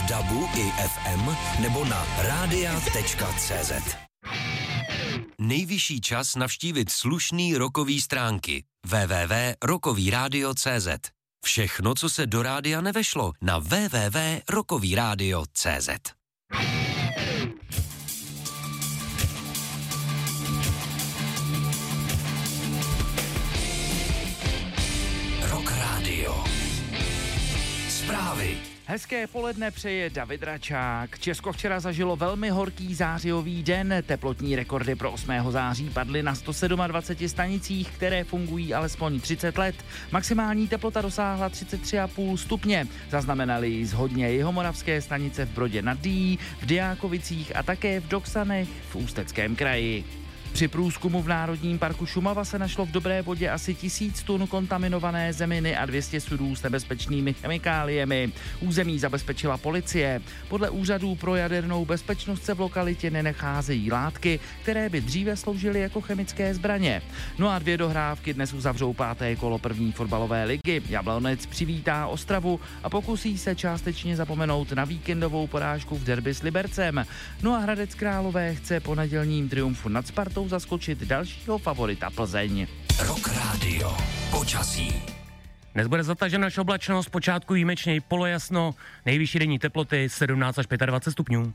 DABu i FM nebo na radia.cz. Nejvyšší čas navštívit slušný rockový stránky www.rockovyradio.cz. Všechno, co se do rádia nevešlo, na www.rockovyradio.cz. Rock Radio. Zprávy. Hezké poledne přeje David Račák. Česko včera zažilo velmi horký zářijový den. Teplotní rekordy pro 8. září padly na 127 stanicích, které fungují alespoň 30 let. Maximální teplota dosáhla 33,5 stupně. Zaznamenali ji zhodně jihomoravské stanice v Brodě nad Dyjí, v Dyákovicích a také v Doksanech v Ústeckém kraji. Při průzkumu v Národním parku Šumava se našlo v Dobré Vodě asi 1000 tun kontaminované zeminy a 200 sudů s nebezpečnými chemikáliemi. Území zabezpečila policie. Podle úřadů pro jadernou bezpečnost se v lokalitě nenacházejí látky, které by dříve sloužily jako chemické zbraně. No a 2 dohrávky dnes uzavřou 5. kolo první fotbalové ligy. Jablonec přivítá Ostravu a pokusí se částečně zapomenout na víkendovou porážku v derby s Libercem. No a Hradec Králové chce po nedělním triumfu nad Spartou zaskočit dalšího favorita Plzeň. Rock Radio. Počasí. Dnes bude zatažena až oblačnost, zpočátku výjimečněji polojasno, nejvyšší denní teploty 17 až 25 stupňů.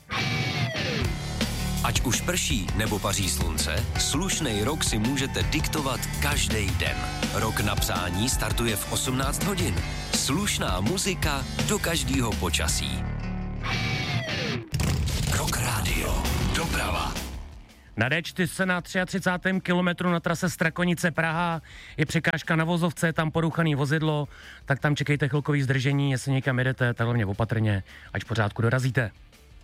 Ať už prší nebo paří slunce, slušnej rok si můžete diktovat každý den. Rok na přání startuje v 18 hodin. Slušná muzika do každého počasí. Rock Radio. Doprava. Na D4 se na 33. kilometru na trase Strakonice Praha je překážka na vozovce, tam poruchaný vozidlo, tak tam čekejte chvilkový zdržení, jestli někam jedete, tak hlavně opatrně, ať v pořádku dorazíte.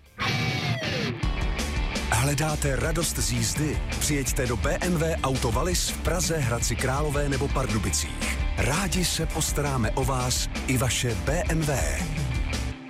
Hledáte radost z jízdy? Přijeďte do BMW Auto Wallis v Praze, Hradci Králové nebo Pardubicích. Rádi se postaráme o vás i vaše BMW.